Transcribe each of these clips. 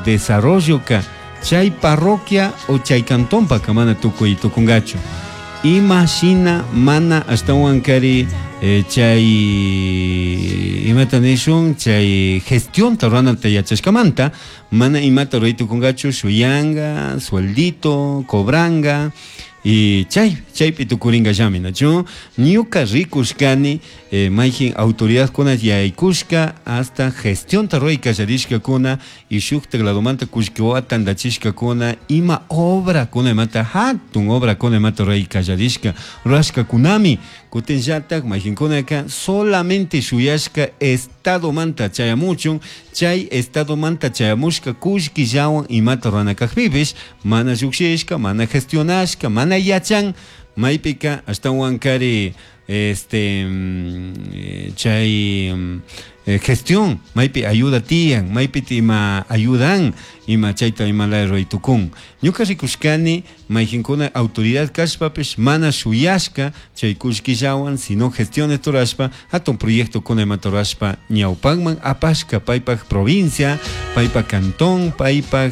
desarrollo ka chay parroquia o chay cantón pa mana tukuy tukungachu. Imagina mana hasta huancari chay imata nishun chay gestión tarana te yachashkamanta mana imata roitu kungachu shuyanga sueldito cobranga y chay pitukuringa llamina yo niuka rikushkani maijin autoridad kuna yaikushka hasta gestión taroi kallarishka kuna y shukta gladomanta kushkiwa tandachishka kuna ima obra kuna mata hatun obra kuna mata roi kallarishka rashka kunami kuten yatak maijin kunaka solamente shuyashka estado manta chayamuchun chay estado manta chayamushka kushki yawan imata ranakajpibish mana shukshishka mana gestionashka mana yachan maipika hasta huancari chay gestión maipi ayuda tian maipi tima ayudan ima chayta imala roitukun ñuka rikushkani maijinkuna autoridad kashpapish mana shuyashka chay kushkillawan sino gestiones torashpa hatun proyecto kuna matorashpa ñawpakman apashka paypak provincia paypak cantón paypak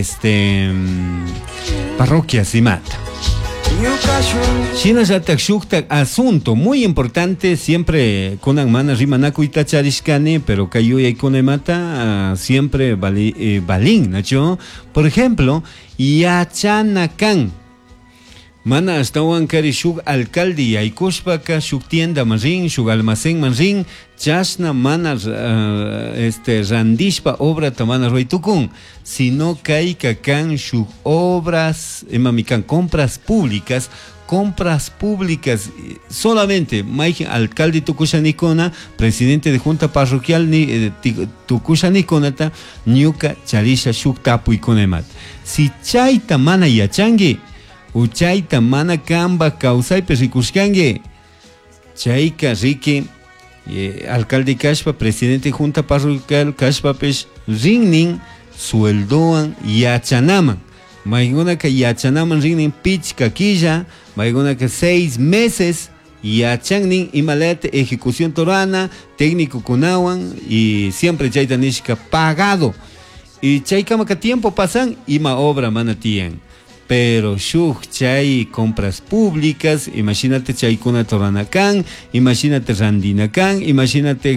parroquia simata. China Yatak Shuktak, asunto muy importante, siempre Konan Mana Rimanaku Itacharishkani, pero Kayuya y Konemata siempre balín, ¿no? Por ejemplo, Yachanakan. Mana estawan kari shuk alcalde yaikushpaka shuk tienda manrin shuk almacén manrin chasna mana randishpa obra tamana roitukun sino kaika kan shuk obras emamikan compras públicas solamente maijin alcalde tukushanikona presidente de junta parroquial ni tukushanikonata ñuka charisha shuk tapu ikonemat si chayta mana yachangi Uchayta mana kamba kausaype rikushkange chayka riki alcalde kashpa presidente junta parroquial kashpapish rinnin sueldoan yachanaman maygunaka yachanaman rinnin pichka quilla maygunaka 6 meses yachannin imalete ejecución torana técnico kunawan y siempre chayta nishka pagado y chaykama tiempo pasan ima obra mana tiyan. Pero shuk chay compras públicas, imagínate chay kuna toranakan, imagínate randinakan, imagínate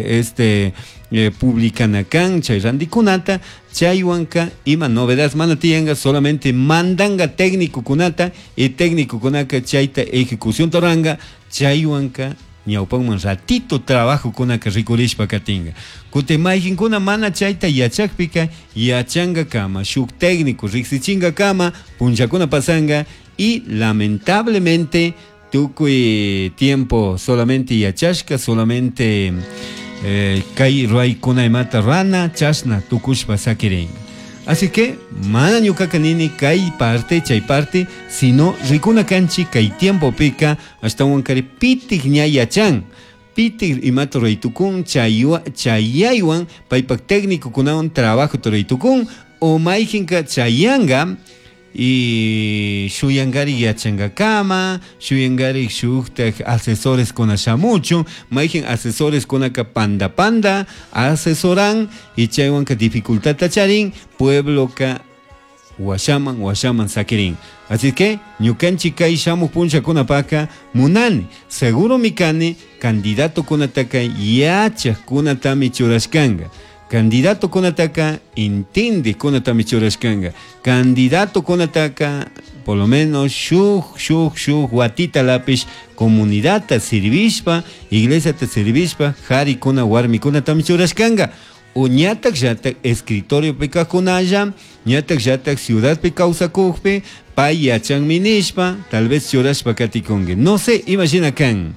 publicanakan, chay randikunata, chay wanka, ima novedades manatianga, solamente mandanga técnico kunata, y técnico kunaka chayta ejecución toranga, chay wanka, ñawpakman ratito trabajo kunaka rikurishpa katinga. Kutemajin kuna mana chayta yachakpika yachanga kama, shuk técnico rixichinga kama, punchakuna pasanga y lamentablemente tukuy tiempo solamente yachashka, solamente kay ruay kuna imata rana, chasna tukushpa sakirin. Así que, mana ñukakanini chay parte, sino rikuna kanchi chay tiempo pica, hasta huancari pitik ñayachan. Pitik imato reitukun, chayaywan, paipak técnico kunawan trabajo to reitukun, o maijinka chayanga, y shuyangari yachanga kama, shuyangari shuktek asesores con ashamucho, maijin asesores con acá panda, asesoran, y chaywanka dificultad tacharin, pueblo ka washaman sakirin. Así que, ñukanchi kai shamu puncha kuna paka, munani, seguro mikani, candidato kunataka yachak kunatami churashkanga. Candidato kunataka intende kunatami churashkanga. Candidato kunataka, por lo menos, shuk, watita lápiz, comunidad ta servishpa, iglesia ta servishpa, hari kuna warmi kunatami churashkanga. O ñatak yatak escritorio peka kunaya, ñatak yatak ciudad peka usakukpe, pay yachan minishpa, tal vez churashpa katikonge. No sé, imagina kan.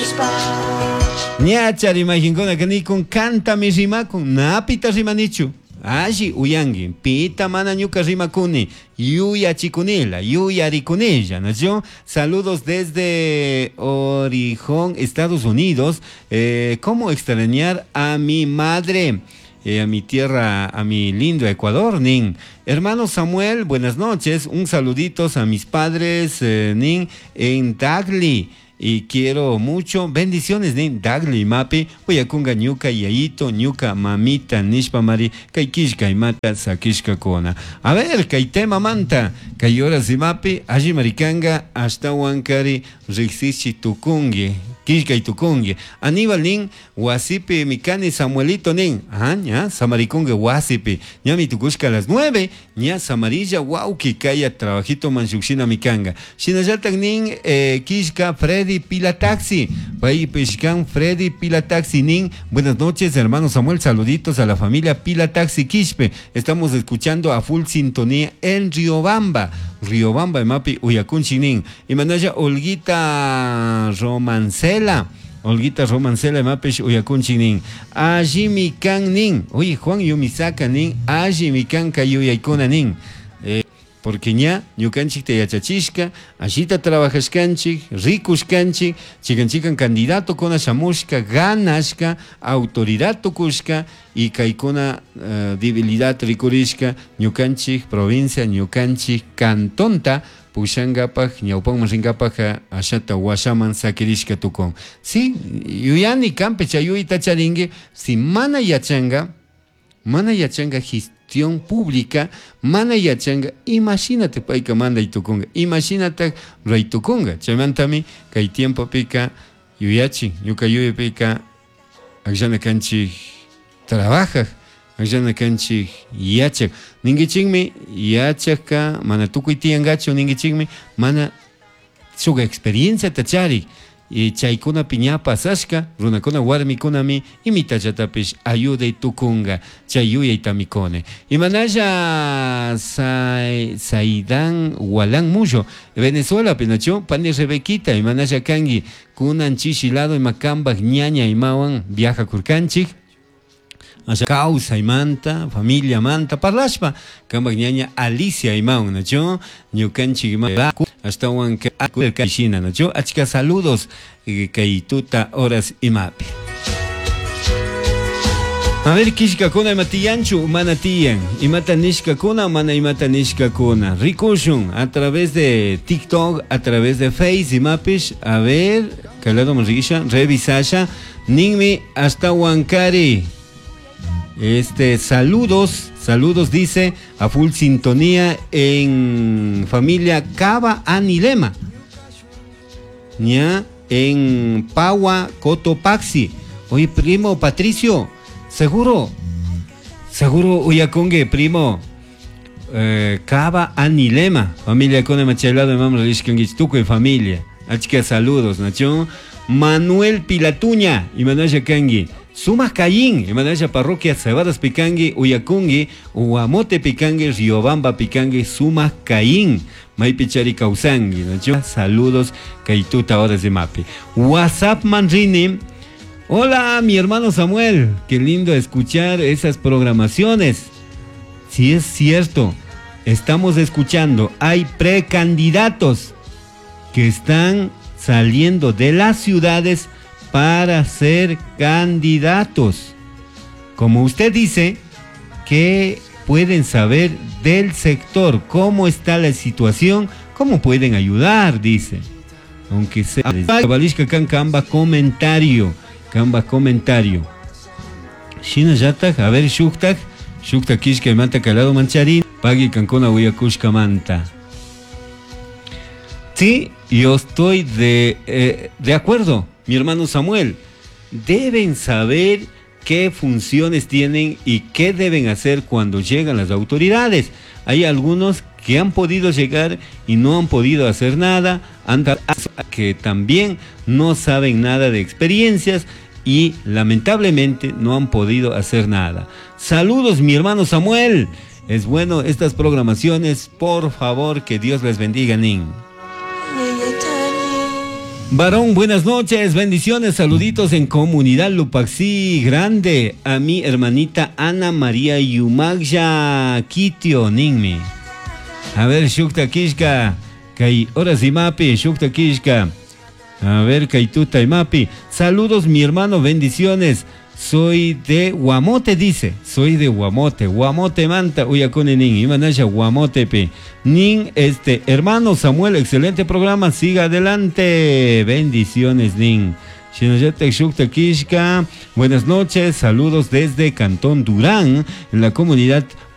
Ñachar imaginkuna kanikun canta mi rimakun, napita rimanichu. Allí uyangi, pita mana ñuka rimakuni, yuya chikunila, yuya rikunilla, ¿no? Saludos desde Orijón, Estados Unidos. ¿Cómo extrañar a mi madre? A mi tierra, a mi lindo Ecuador, nin. Hermano Samuel, buenas noches. Un saluditos a mis padres, nin, en Tagli. y quiero mucho. Bendiciones, nin, Dagli, Mapi, Uyakunga, Ñuka, Yaito, Ñuka, Mamita, Nishpa, Mari, Kaikishka, y Mata, Sakishka, Kona. A ver, Kaitema, Manta, Kayora, Zimapi, Aji, Maricanga, hasta Huancari, Rixichi, Tukungi, Kishka y Tukungi. Aníbal, nin, Wasipi, Mikani, Samuelito, nin, ya, Samarikunga, Wasipi, Ñami, Tukushka, a las 9, Ña, Samarilla, wow, Kikaya, Trabajito, Manchuxina, Mikanga. Shinayaltak, nin, Kishka, Freddy, Pila Taxi, Pai Pishkan, Freddy, Pila Taxi, nin. Buenas noches, hermano Samuel, saluditos a la familia Pila Taxi Quispe. Estamos escuchando a full sintonía en Riobamba, Mapi, Uyacún, Chinin. Y manaya Olguita Romancela, Mapish, Uyacún, Chinin. Ajimi Kan, nin. Oye, Juan Yumisaka, nin. Ajimi Kan, Kayuyaikuna, nin. Porque ña, ñucanchik te yachachishka, ashita trabajashkanchik, rikushkanchik, chikanchikan candidato kona shamushka, ganashka, autoridad tukushka, y kaikona debilidad rikurishka, ñucanchik provincia, ñucanchik cantonta, pushangapaj, ñaupan ringapaja, ashata washaman sakirishka tukon. Sí, yuyani campe chayuy tacharingue, si mana yachanga pública, mana yachanga, imagínate paika manda itukunga, imagínate raitukunga, chamantami, kay tiempo pica, yuyachi, yuka yuya pica, akjana kanchi trabaja, akjana kanchi yachak, ningichingmi yachaka, mana tukuy tiangacho, ningichingmi, mana suga experiencia tachari, y chaykuna piña pasashka, runakuna warmikunami, imitachatapish ayuda y tukunga, chayuya y tamikone. Y manaya Saidan Walan Muyo, Venezuela, Pinacho, Pani Rebequita, y manaya Kangi, Kunan Chishilado y Macamba, ñaña y Mawan, viaja Kurkanchik. Causa y Manta, familia Manta, Parlashpa, Kamba ñaña Alicia y Maun, ¿no? Ñucanchi hasta Huanca, Kashina, ¿no? Achka saludos, Kaituta, horas y mapi. A ver, Kishka Kuna, Matiyanchu, Manatiyan, y Matanishka Kuna, Mana y Matanishka Kuna. Rikushun, a través de TikTok, a través de Face y Mapish, a ver, Calado Monrigisha, revisasha, Ningmi, hasta Huancari. Saludos dice a full sintonía en familia Cava Anilema, ña en Paua Cotopaxi. Oye, primo Patricio, seguro Uyacongue, primo Cava Anilema, familia con Machelado, vamos a y familia. Achika saludos, Nacho. Manuel Pilatuña y Manaya Kangi. Sumas Cayín, y manaya parroquia Cebadas Picangue, Uyacungue, Uamote Picangue, Riobamba Picangue, Sumas Cayín, Maipichari Causangue, ¿no? Saludos, Kaituta Horas de Mapi. WhatsApp Manrini. Hola, mi hermano Samuel, qué lindo escuchar esas programaciones. Si es cierto, estamos escuchando, hay precandidatos que están saliendo de las ciudades para ser candidatos. Como usted dice, que pueden saber del sector, cómo está la situación, cómo pueden ayudar, dice. Aunque sea... Camba comentario. Shina Yatak, a ver, Shuktak Kishka Manta Calado Mancharín, Pagui Cancona Huyakushka Manta. Sí, yo estoy de acuerdo. Mi hermano Samuel, deben saber qué funciones tienen y qué deben hacer cuando llegan las autoridades. Hay algunos que han podido llegar y no han podido hacer nada, que también no saben nada de experiencias y lamentablemente no han podido hacer nada. Saludos, mi hermano Samuel. Es bueno estas programaciones, por favor, que Dios les bendiga, nin. Varón, buenas noches, bendiciones, saluditos en Comunidad Lupaxí Grande, a mi hermanita Ana María Yumagya Kitio Ninmi. A ver, Shukta Kishka, Kai Horas y Mapi, Shukta Kishka. A ver, Kaituta y Mapi. Saludos, mi hermano, bendiciones. soy de Guamote, dice. Soy de Guamote. Guamote manta, uyacone nin. Imanasha Guamote pe. Nin, hermano Samuel, excelente programa. Siga adelante. Bendiciones, Nin. Shinoyetek Shukta Kishka, buenas noches, saludos desde Cantón Durán, en la comunidad